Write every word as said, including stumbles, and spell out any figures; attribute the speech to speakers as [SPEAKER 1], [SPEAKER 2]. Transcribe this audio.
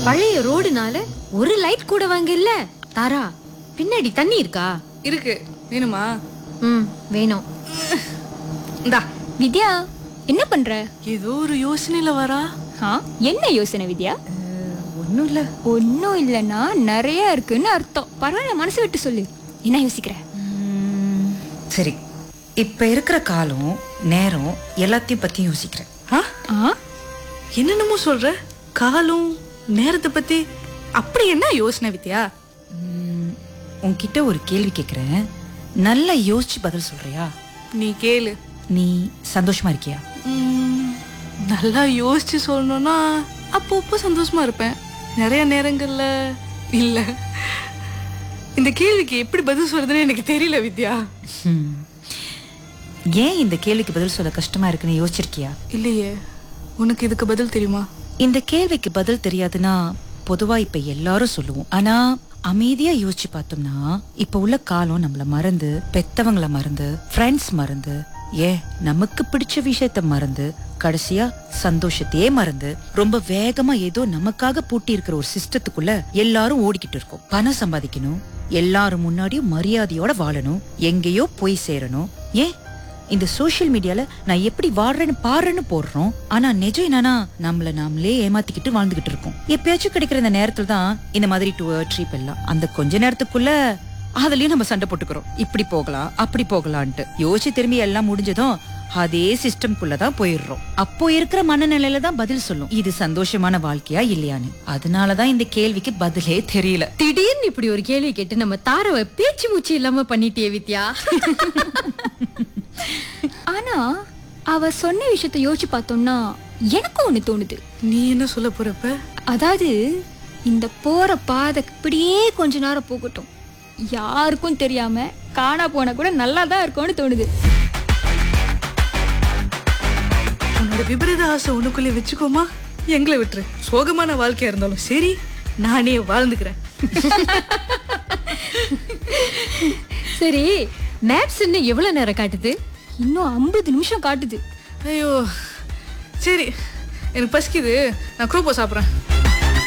[SPEAKER 1] பழைய ரோடுனால ஒரு லைட் கூட வாங்க இல்ல. தாரா, பின்னாடி தண்ணி இருக்கா?
[SPEAKER 2] இருக்கு. வேணுமா?
[SPEAKER 1] ம், வேணும்.
[SPEAKER 2] இந்தா.
[SPEAKER 3] வித்யா, என்ன பண்ற?
[SPEAKER 2] ஏதோ ஒரு யோசனையில வரா.
[SPEAKER 3] ஆ, என்ன யோசனை வித்யா?
[SPEAKER 2] ஒண்ணும் இல்ல.
[SPEAKER 3] ஒன்னும் இல்லனா நிறைய இருக்குன்னு அர்த்தம். பரவாயில்ல, மனசு விட்டு சொல்லு. என்ன யோசிக்கிற?
[SPEAKER 4] சரி, இப்ப இருக்கிற காலம் நேரம் எல்லாத்தையும் பத்தி யோசிக்கிறேன்.
[SPEAKER 2] ஆ?
[SPEAKER 3] ஆ,
[SPEAKER 2] என்னென்னமோ சொல்ற. காலம் நேரத்தை பத்தி அப்படி என்ன யோசனை வித்யா?
[SPEAKER 4] உம், உன்கிட்ட ஒரு கேள்வி கேக்குறேன், நல்லா யோசிச்சு பதில் சொல்றியா?
[SPEAKER 2] நீ கேளு.
[SPEAKER 4] நீ சந்தோஷமா இருக்கியா?
[SPEAKER 2] ம், நல்லா யோசிச்சு சொல்லணும்னா அப்பப்போ சந்தோஷமா இருப்பேன், நிறைய நேரங்கள்ல இல்ல. இந்த கேள்விக்கு எப்படி பதில் சொல்றதுன்னு எனக்கு தெரியல வித்யா.
[SPEAKER 4] ஹம். ஏன் இந்த கேள்விக்கு பதில் சொல்ல கஷ்டமா இருக்குன்னு யோசிச்சிருக்கியா?
[SPEAKER 2] இல்லையே. உனக்கு இதுக்கு பதில் தெரியுமா?
[SPEAKER 4] இந்த கேள்விக்கு பதில் தெரியாதுன்னா பொதுவா இப்ப எல்லாரும் சொல்லுவோம். ஆனா அமைதியா யோசிச்சு பார்த்தோம்னா இப்ப உள்ள காலம் நம்மள மறந்து, பெத்தவங்களை மறந்து, ஃப்ரெண்ட்ஸ் மறந்து, ஏன் நமக்கு பிடிச்ச விஷயத்த மறந்து, கடைசியா சந்தோஷத்தையே மறந்து ரொம்ப வேகமா ஏதோ நமக்காக பூட்டி இருக்கிற ஒரு சிஸ்டத்துக்குள்ள எல்லாரும் ஓடிக்கிட்டு இருக்கோம். பணம் சம்பாதிக்கணும், எல்லாரும் முன்னாடியும் மரியாதையோட வாழணும், எங்கேயோ போய் சேரணும். ஏன் இந்த சோசியல் மீடியால நான் எப்படி வாழ்றேன்னு பாருன்னு போடுறோம். ஆனா நிஜம் என்னன்னா நம்மள நாமளே ஏமாத்திக்கிட்டு வாழ்ந்துகிட்டு இருக்கோம். எப்பயாச்சும் கிடைக்கிற இந்த நேரத்துல தான் இந்த மாதிரி டூர் ட்ரிப் எல்லாம். அந்த கொஞ்ச நேரத்துக்குள்ள அதுலயும் நம்ம சண்டை போட்டுக்கிறோம், இப்படி போகலாம் அப்படி போகலான்ட்டு. யோசிச்சு திரும்பி எல்லாம் முடிஞ்சதும் அதே சிஸ்டம்குள்ளதான் போயிடுறோம். அப்போ இருக்கிற மனநிலையில தான் பதில் சொல்லும் இது சந்தோஷமான வாழ்க்கையா இல்லையான்னு. அதனாலதான் இந்த கேள்விக்கு பதிலே தெரியல.
[SPEAKER 1] திடீர்னு இப்படி ஒரு கேள்வி கேட்டு நம்ம தாராவை பேச்சு மூச்சு இல்லாம பண்ணிட்டியே வித்யா.
[SPEAKER 3] ஆனா அவ சொன்ன விஷயத்த யோசிச்சு பார்த்தோம்னா எனக்கும் ஒண்ணு தோணுது.
[SPEAKER 2] நீ என்ன சொல்ல போறப்ப?
[SPEAKER 3] அதாவது இந்த போற பாதை இப்படியே கொஞ்ச நேரம் போகட்டும், யாருக்கும் தெரியாம காணா போனா கூட நல்லா தான் இருக்கும்னு தோணுது.
[SPEAKER 2] உன்னோட விபரீத ஆசை உனக்குள்ளே வச்சுக்கோமா, எங்களை விட்டுரு. சோகமான வாழ்க்கையா இருந்தாலும் சரி, நானே வாழ்ந்துக்கிறேன்.
[SPEAKER 1] சரி, மேப்ஸ் இன்னும் எவ்வளவு நேரம் காட்டுது?
[SPEAKER 3] இன்னும் ஐம்பது நிமிஷம் காட்டுது.
[SPEAKER 2] ஐயோ, சரி, எனக்கு பசிக்குது, நான் குரூப்பா சாப்பிட்றேன்.